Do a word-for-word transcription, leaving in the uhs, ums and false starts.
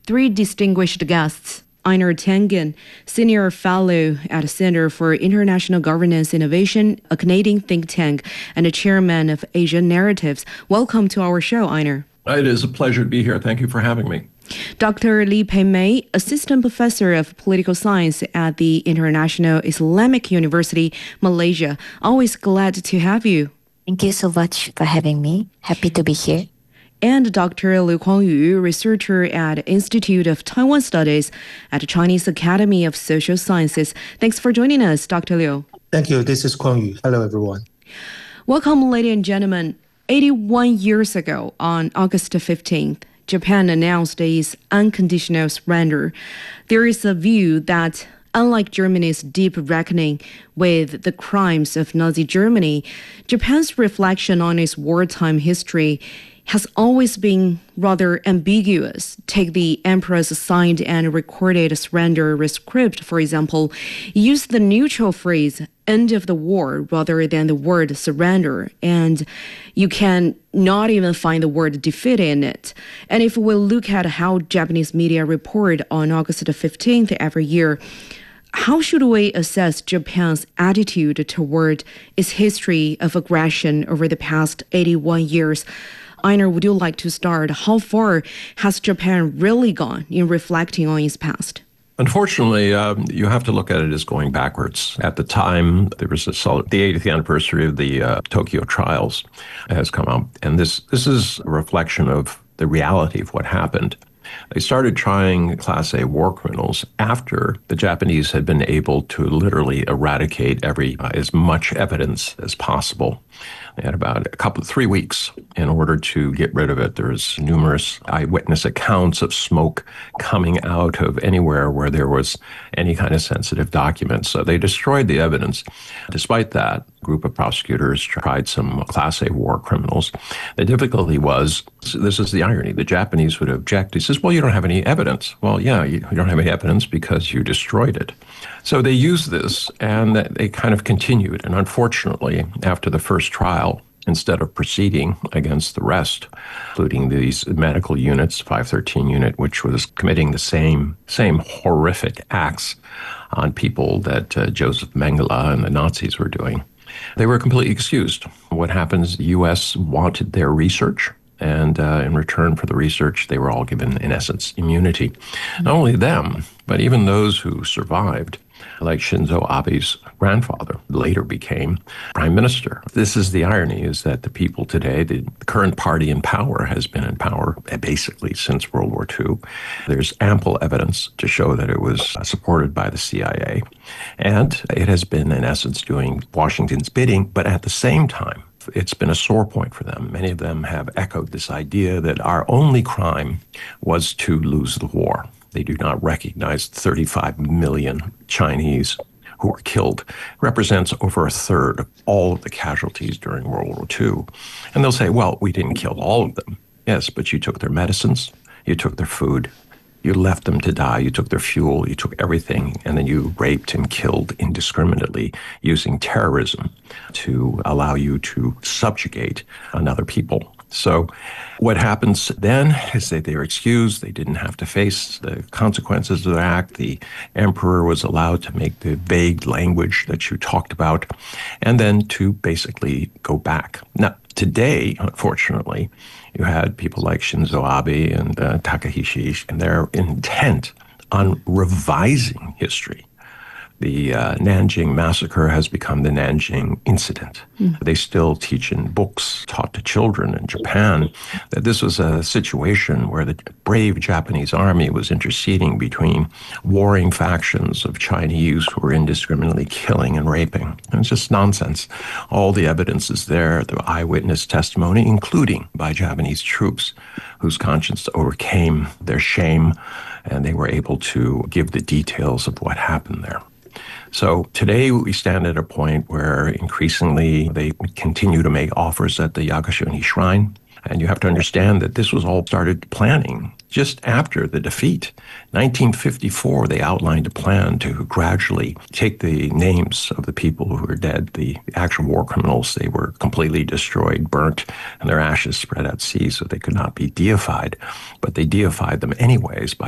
three distinguished guests. Einar Tangen, Senior Fellow at the Center for International Governance Innovation, a Canadian think tank, and the Chairman of Asia Narratives. Welcome to our show, Einar. It is a pleasure to be here. Thank you for having me. Doctor Li Pei-mei, Assistant Professor of Political Science at the International Islamic University, Malaysia. Always glad to have you. Thank you so much for having me. Happy to be here. And Doctor Liu Kuangyu, researcher at Institute of Taiwan Studies at the Chinese Academy of Social Sciences. Thanks for joining us, Doctor Liu. Thank you. This is Kuangyu. Hello, everyone. Welcome, ladies and gentlemen. eighty-one years ago, on August fifteenth, Japan announced its unconditional surrender. There is a view that, unlike Germany's deep reckoning with the crimes of Nazi Germany, Japan's reflection on its wartime history has always been rather ambiguous. Take the emperor's signed and recorded surrender rescript, for example. Use the neutral phrase, end of the war, rather than the word surrender, and you can not even find the word defeat in it. And if we look at how Japanese media report on August fifteenth every year, how should we assess Japan's attitude toward its history of aggression over the past eighty-one years? Einar, would you like to start? How far has Japan really gone in reflecting on its past? Unfortunately, um, you have to look at it as going backwards. At the time, there was a solid, the eightieth anniversary of the uh, Tokyo trials has come out, and this this is a reflection of the reality of what happened. They started trying Class A war criminals after the Japanese had been able to literally eradicate every uh, as much evidence as possible. They had about a couple, three weeks in order to get rid of it. There's numerous eyewitness accounts of smoke coming out of anywhere where there was any kind of sensitive documents. So they destroyed the evidence. Despite that, a group of prosecutors tried some Class A war criminals. The difficulty was, this is the irony, the Japanese would object. He says, well, you don't have any evidence. Well, yeah, you don't have any evidence because you destroyed it. So they used this, and they kind of continued. And unfortunately, after the first trial, instead of proceeding against the rest, including these medical units, five thirteen unit, which was committing the same same horrific acts on people that uh, Joseph Mengele and the Nazis were doing, they were completely excused. What happens, the U S wanted their research, and uh, in return for the research, they were all given, in essence, immunity. Not only them, but even those who survived, like Shinzo Abe's grandfather, later became prime minister. This is the irony, is that the people today, the current party in power has been in power basically since World War Two. There's ample evidence to show that it was supported by the C I A. And it has been, in essence, doing Washington's bidding, but at the same time, it's been a sore point for them. Many of them have echoed this idea that our only crime was to lose the war. They do not recognize thirty-five million Chinese who were killed. It represents over a third of all of the casualties during World War Two. And they'll say, well, we didn't kill all of them. Yes, but you took their medicines, you took their food, you left them to die, you took their fuel, you took everything, and then you raped and killed indiscriminately using terrorism to allow you to subjugate another people. So what happens then is that they are excused. They didn't have to face the consequences of the act. The emperor was allowed to make the vague language that you talked about, and then to basically go back. Now, today, unfortunately, you had people like Shinzo Abe and uh, Takaichi, and their intent on revising history. The uh, Nanjing massacre has become the Nanjing incident. Mm. They still teach in books taught to children in Japan that this was a situation where the brave Japanese army was interceding between warring factions of Chinese who were indiscriminately killing and raping. And it's just nonsense. All the evidence is there, the eyewitness testimony, including by Japanese troops whose conscience overcame their shame, and they were able to give the details of what happened there. So today we stand at a point where increasingly they continue to make offers at the Yagashoni Shrine. And you have to understand that this was all started planning just after the defeat. nineteen fifty-four, they outlined a plan to gradually take the names of the people who were dead, the actual war criminals. They were completely destroyed, burnt, and their ashes spread at sea so they could not be deified. But they deified them anyways by